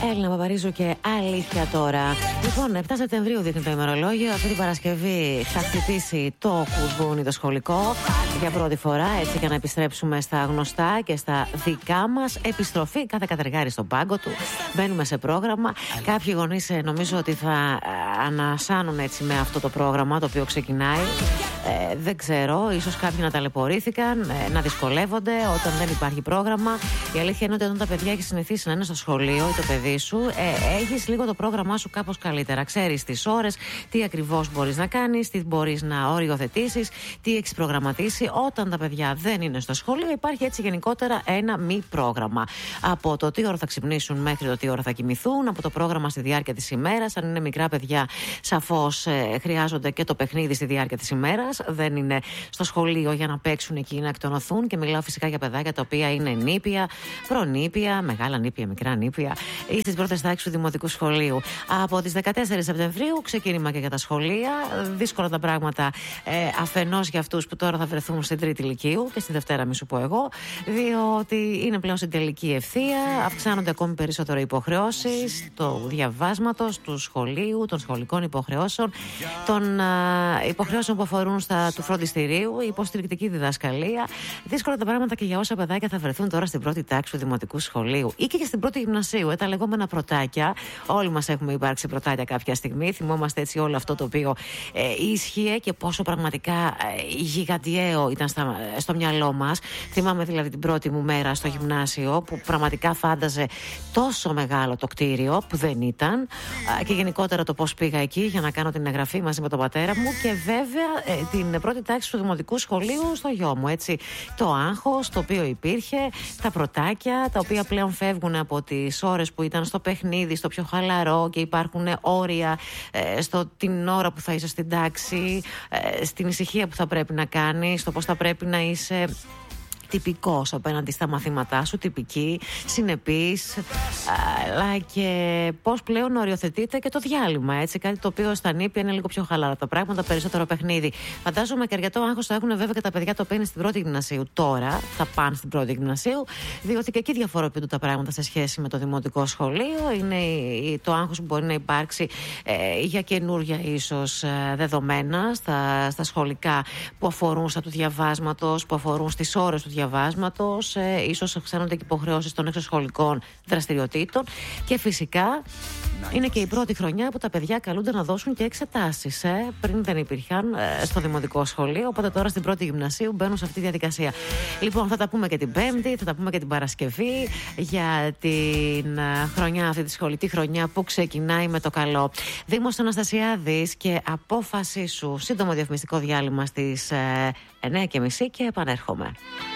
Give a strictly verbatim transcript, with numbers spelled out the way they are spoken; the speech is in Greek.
Έλληνα Παπαρίζου και αλήθεια τώρα. Λοιπόν, επτά Σεπτεμβρίου δείχνει το ημερολόγιο. Αυτή την Παρασκευή θα χτυπήσει το κουδούνι το σχολικό για πρώτη φορά. Έτσι και να επιστρέψουμε στα γνωστά και στα δικά μας. Επιστροφή, κάθε κατεργάρι στον πάγκο του. Μπαίνουμε σε πρόγραμμα. Κάποιοι γονείς νομίζω ότι θα ανασάνουν έτσι με αυτό το πρόγραμμα το οποίο ξεκινάει. Ε, δεν ξέρω, ίσως κάποιοι να ταλαιπωρήθηκαν, ε, να δυσκολεύονται όταν δεν υπάρχει πρόγραμμα. Η αλήθεια είναι ότι όταν τα παιδιά έχει συνηθίσει να είναι στο σχολείο ή το παιδί σου, ε, έχεις λίγο το πρόγραμμά σου κάπως καλύτερα. Ξέρεις τις ώρες, τι ακριβώς μπορείς να κάνεις, τι μπορείς να οριοθετήσεις, τι έχεις προγραμματίσει. Όταν τα παιδιά δεν είναι στο σχολείο, υπάρχει έτσι γενικότερα ένα μη πρόγραμμα. Από το τι ώρα θα ξυπνήσουν μέχρι το τι ώρα θα κοιμηθούν, από το πρόγραμμα στη διάρκεια της ημέρας. Αν είναι μικρά παιδιά, σαφώς ε, χρειάζονται και το παιχνίδι στη διάρκεια της ημέρας. Δεν είναι στο σχολείο για να παίξουν εκεί, να εκτονωθούν. Και μιλάω φυσικά για παιδάκια τα οποία είναι νήπια, προνήπια, μεγάλα νήπια, μικρά νήπια ή στις πρώτες τάξεις του δημοτικού σχολείου. Από τις δεκατέσσερις Σεπτεμβρίου ξεκίνημα και για τα σχολεία. Δύσκολα τα πράγματα ε, αφενός για αυτούς που τώρα θα βρεθούν στην τρίτη λυκείου και στη Δευτέρα, μη σου πω εγώ, διότι είναι πλέον στην τελική ευθεία. Αυξάνονται ακόμη περισσότερο οι υποχρεώσεις του διαβάσματος, του σχολείου, των σχολικών υποχρεώσεων, των ε, υποχρεώσεων που αφορούν στα του φροντιστηρίου, η υποστηρικτική διδασκαλία. Δύσκολα τα πράγματα και για όσα παιδάκια θα βρεθούν τώρα στην πρώτη τάξη του δημοτικού σχολείου ή και στην πρώτη γυμνασίου. Ε, τα λεγόμενα πρωτάκια. Όλοι μας έχουμε υπάρξει πρωτάκια κάποια στιγμή. Θυμόμαστε έτσι όλο αυτό το οποίο ε, ίσχυε και πόσο πραγματικά ε, γιγαντιαίο ήταν στα, στο μυαλό μας. Θυμάμαι δηλαδή την πρώτη μου μέρα στο γυμνάσιο που πραγματικά φάνταζε τόσο μεγάλο το κτίριο που δεν ήταν, ε, και γενικότερα το πώς πήγα εκεί για να κάνω την εγγραφή μαζί με τον πατέρα μου και βέβαια ε, την πρώτη τάξη του δημοτικού σχολείου στο γιο μου. Έτσι, το άγχος το οποίο υπήρχε, τα πρωτάκια τα οποία πλέον φεύγουν από τις ώρες που ήταν στο παιχνίδι, στο πιο χαλαρό και υπάρχουν όρια ε, στο την ώρα που θα είσαι στην τάξη, ε, στην ησυχία που θα πρέπει να κάνεις, στο πώς θα πρέπει να είσαι τυπικός απέναντι στα μαθήματά σου, τυπική, συνεπής, αλλά και πώς πλέον οριοθετείται και το διάλειμμα. Έτσι, κάτι το οποίο στα νήπια είναι λίγο πιο χαλαρά τα πράγματα, περισσότερο παιχνίδι. Φαντάζομαι και αρκετό άγχος θα έχουν βέβαια και τα παιδιά τα οποία είναι στην πρώτη γυμνασίου. Τώρα θα πάνε στην πρώτη γυμνασίου, διότι και εκεί διαφοροποιούνται τα πράγματα σε σχέση με το δημοτικό σχολείο. Είναι το άγχος που μπορεί να υπάρξει ε, για καινούργια ίσως ε, δεδομένα στα, στα σχολικά που αφορούν στα του διαβάσματος, που αφορούν στις ώρες του διαβάσματος. διαβάσματος, ε, ίσως αυξάνονται και υποχρεώσεις των εξωσχολικών δραστηριοτήτων και φυσικά είναι και η πρώτη χρονιά που τα παιδιά καλούνται να δώσουν και εξετάσεις. Ε. Πριν δεν υπήρχαν ε, στο δημοτικό σχολείο, οπότε τώρα στην πρώτη γυμνασίου μπαίνουν σε αυτή τη διαδικασία. Λοιπόν, θα τα πούμε και την Πέμπτη, θα τα πούμε και την Παρασκευή για την ε, χρονιά, αυτή τη σχολική χρονιά που ξεκινάει με το καλό. Δήμος Αναστασιάδης και απόφασή σου. Σύντομο διαφημιστικό διάλειμμα στις ε, εννιά και μισή και επανέρχομαι.